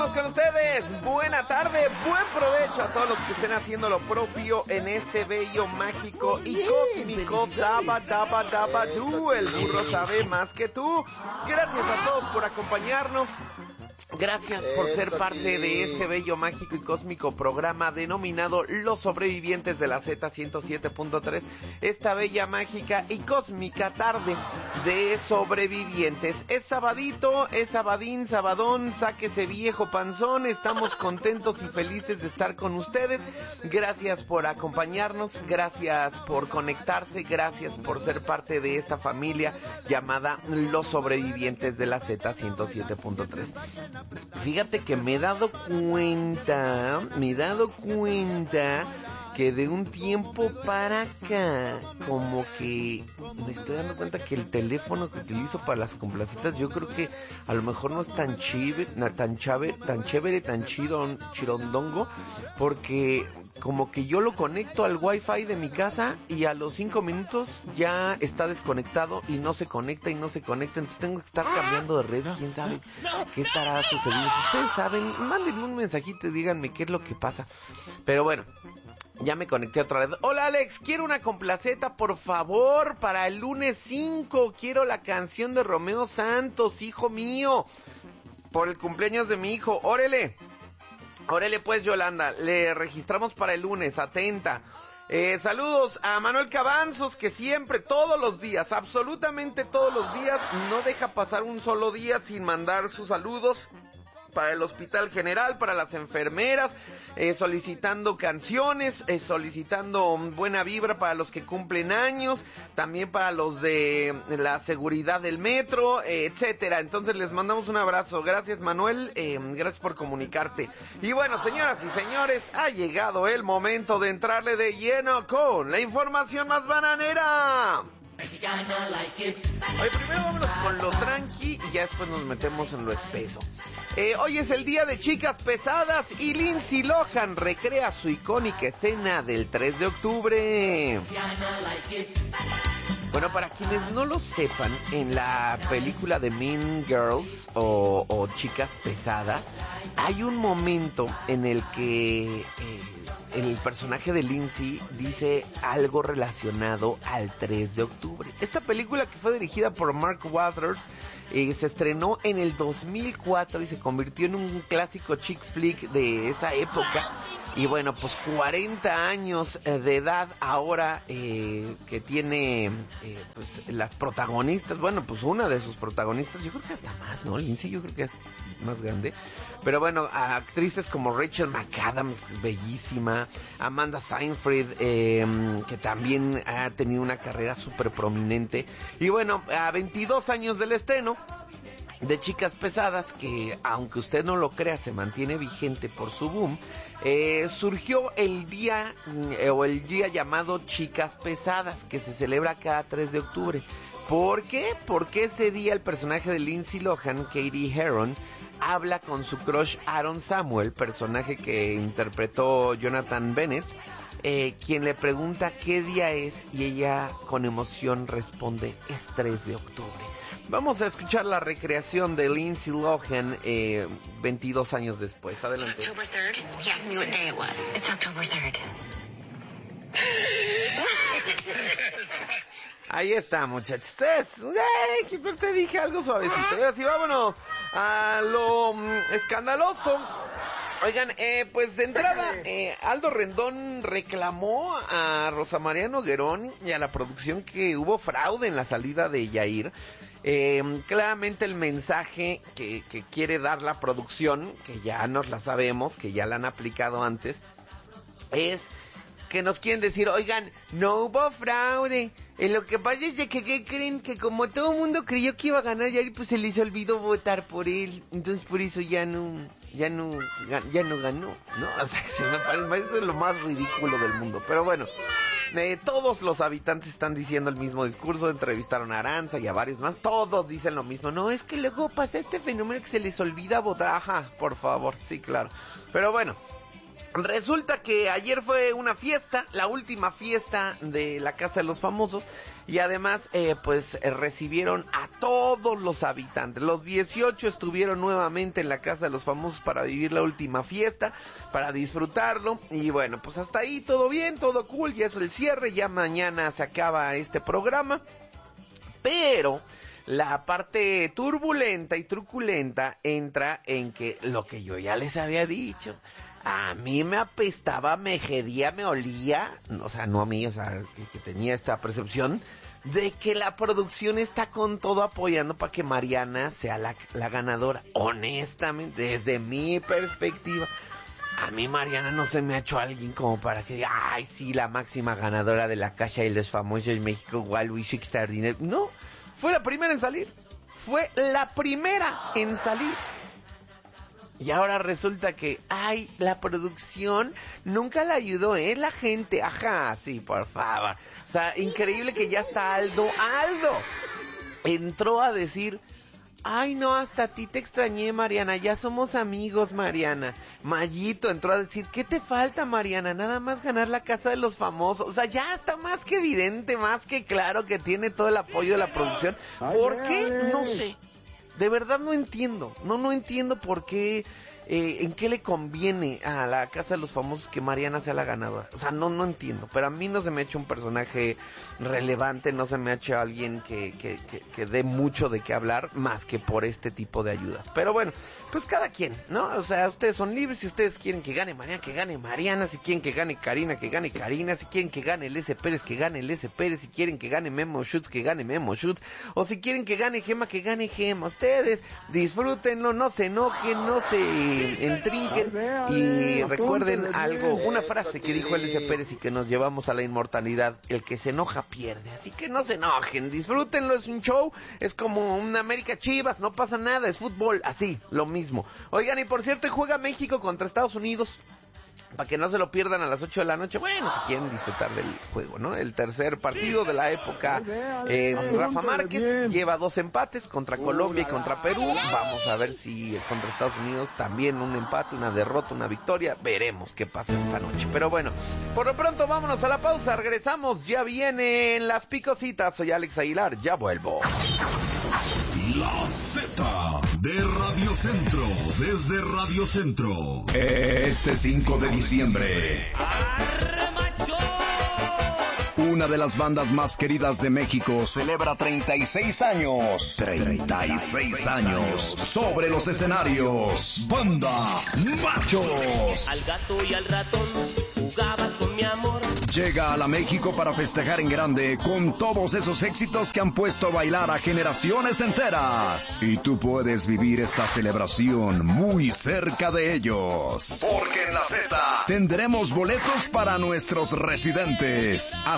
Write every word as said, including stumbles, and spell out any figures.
seguimos con ustedes. Buena tarde, buen provecho a todos los que estén haciendo lo propio en este bello, mágico y cósmico Sabadabadabadú. El burro sabe más que tú. Gracias a todos por acompañarnos. Gracias por ser parte de este bello, mágico y cósmico programa denominado Los Sobrevivientes de la Z ciento siete punto tres. Esta bella, mágica y cósmica tarde de sobrevivientes. Es sabadito, es sabadín, sabadón, sáquese viejo panzón. Estamos contentos y felices de estar con ustedes. Gracias por acompañarnos, gracias por conectarse, gracias por ser parte de esta familia llamada Los Sobrevivientes de la Z ciento siete punto tres. Fíjate que me he dado cuenta, me he dado cuenta que de un tiempo para acá, como que me estoy dando cuenta que el teléfono que utilizo para las complacitas, yo creo que a lo mejor no es tan chive, tan chave, tan chévere, tan chidon, chirondongo, porque como que yo lo conecto al wifi de mi casa y a los cinco minutos ya está desconectado y no se conecta y no se conecta, entonces tengo que estar cambiando de red. ¿Quién sabe qué estará sucediendo? Si ustedes saben, mándenme un mensajito y díganme qué es lo que pasa. Pero bueno, ya me conecté otra vez. Hola Alex, quiero una complaceta por favor para el lunes cinco. Quiero la canción de Romeo Santos, hijo mío, por el cumpleaños de mi hijo. Órale, órale pues Yolanda, le registramos para el lunes, atenta. Eh, saludos a Manuel Cabanzos, que siempre, todos los días, absolutamente todos los días, no deja pasar un solo día sin mandar sus saludos para el Hospital General, para las enfermeras, eh, solicitando canciones, eh, solicitando buena vibra para los que cumplen años, también para los de la seguridad del metro, eh, etcétera. Entonces les mandamos un abrazo. Gracias Manuel, eh, gracias por comunicarte. Y bueno, señoras y señores, ha llegado el momento de entrarle de lleno con la información más bananera. Oye, primero vámonos con lo tranqui y ya después nos metemos en lo espeso. Eh, hoy es el día de chicas pesadas y Lindsay Lohan recrea su icónica escena del tres de octubre. Bueno, para quienes no lo sepan, en la película de Mean Girls o, o Chicas Pesadas, hay un momento en el que eh, el personaje de Lindsay dice algo relacionado al tres de octubre. Esta película, que fue dirigida por Mark Waters, eh, se estrenó en el dos mil cuatro y se convirtió en un clásico chick flick de esa época. Y bueno, pues cuarenta años de edad ahora eh, que tiene eh, pues las protagonistas. Bueno, pues una de sus protagonistas, yo creo que hasta más, ¿no? Lindsay yo creo que es más grande. Pero bueno, a actrices como Rachel McAdams, que es bellísima, Amanda Seyfried, eh, que también ha tenido una carrera súper prominente. Y bueno, a veintidós años del estreno de Chicas Pesadas, que aunque usted no lo crea se mantiene vigente por su boom, eh, surgió el día eh, o el día llamado Chicas Pesadas, que se celebra cada tres de octubre. ¿Por qué? Porque ese día el personaje de Lindsay Lohan, Katie Heron, habla con su crush Aaron Samuel, personaje que interpretó Jonathan Bennett, eh, quien le pregunta qué día es y ella con emoción responde, es tres de octubre. Vamos a escuchar la recreación de Lindsay Lohan eh, veintidós años después. Adelante. October third? He asked me what day it was. It's October third. Ahí está, muchachos. Es, ¡ay! Siempre te dije algo suavecito. Y así vámonos a lo mm, escandaloso. Oigan, eh, pues de entrada, eh, Aldo Rendón reclamó a Rosa María Noguerón y a la producción que hubo fraude en la salida de Yair. Eh, claramente el mensaje que, que quiere dar la producción, que ya nos la sabemos, que ya la han aplicado antes, es que nos quieren decir, oigan, no hubo fraude. En lo que pasa es de que, ¿qué creen? Que como todo el mundo creyó que iba a ganar Yair, pues se les olvidó votar por él. Entonces por eso ya no, ya no, ya no ganó, ¿no? O sea, se me parece, esto es lo más ridículo del mundo. Pero bueno, eh, todos los habitantes están diciendo el mismo discurso. Entrevistaron a Aranza y a varios más. Todos dicen lo mismo. No, es que luego pasa este fenómeno que se les olvida votar. Ajá, por favor, sí, claro. Pero bueno, Resulta que ayer fue una fiesta, la última fiesta de la Casa de los Famosos, y además eh, pues eh, recibieron a todos los habitantes. Los dieciocho estuvieron nuevamente en la Casa de los Famosos para vivir la última fiesta, para disfrutarlo, y bueno, pues hasta ahí todo bien, todo cool, ya es el cierre, ya mañana se acaba este programa, pero la parte turbulenta y truculenta entra en que lo que yo ya les había dicho, a mí me apestaba, me jedía, me olía, o sea, no a mí, o sea, que, que tenía esta percepción de que la producción está con todo apoyando para que Mariana sea la, la ganadora. Honestamente, desde mi perspectiva, a mí Mariana no se me ha hecho alguien como para que diga, ay, sí, la máxima ganadora de la Casa de los Famosos en México, igual Luis Extraordinario. No, fue la primera en salir, fue la primera en salir. Y ahora resulta que, ay, la producción nunca la ayudó, ¿eh? La gente, ajá, sí, por favor. O sea, increíble que ya está Aldo. Aldo entró a decir, ay, no, hasta a ti te extrañé, Mariana, ya somos amigos, Mariana. Mayito entró a decir, ¿qué te falta, Mariana? Nada más ganar la Casa de los Famosos. O sea, ya está más que evidente, más que claro que tiene todo el apoyo de la producción. ¿Por qué? No sé. De verdad no entiendo, no, no entiendo por qué, eh, en qué le conviene a la Casa de los Famosos que Mariana sea la ganadora. O sea, no, no entiendo, pero a mí no se me ha hecho un personaje relevante, no se me ha hecho alguien que, que, que, que dé mucho de qué hablar, más que por este tipo de ayudas. Pero bueno, pues cada quien, ¿no? O sea, ustedes son libres, si ustedes quieren que gane Mariana, que gane Mariana, si quieren que gane Karina, que gane Karina, si quieren que gane el S. Pérez, que gane el S. Pérez, si quieren que gane Memo Schutz, que gane Memo Schutz, o si quieren que gane Gema, que gane Gema. Ustedes disfrútenlo, no se enojen, no se entrinquen, y recuerden algo, una frase que dijo el S. Pérez y que nos llevamos a la inmortalidad: el que se enoja pierde. Así que no se enojen, disfrútenlo, es un show, es como un América Chivas, no pasa nada, es fútbol, así, lo mismo. Oigan, y por cierto, juega México contra Estados Unidos, para que no se lo pierdan a las ocho de la noche, bueno, si quieren disfrutar del juego, ¿no? El tercer partido de la época, eh, Rafa Márquez lleva dos empates contra Colombia y contra Perú. Vamos a ver si contra Estados Unidos también un empate, una derrota, una victoria. Veremos qué pasa esta noche. Pero bueno, por lo pronto vámonos a la pausa, regresamos, ya vienen las picositas. Soy Alex Aguilar, ya vuelvo. La Z de Radio Centro, desde Radio Centro. Este cinco de diciembre, una de las bandas más queridas de México celebra treinta y seis años. treinta y seis años sobre los escenarios. Banda Machos. Al gato y al ratón jugabas con mi amor. Llega a la México para festejar en grande con todos esos éxitos que han puesto a bailar a generaciones enteras. Y tú puedes vivir esta celebración muy cerca de ellos. Porque en la Z tendremos boletos para nuestros residentes.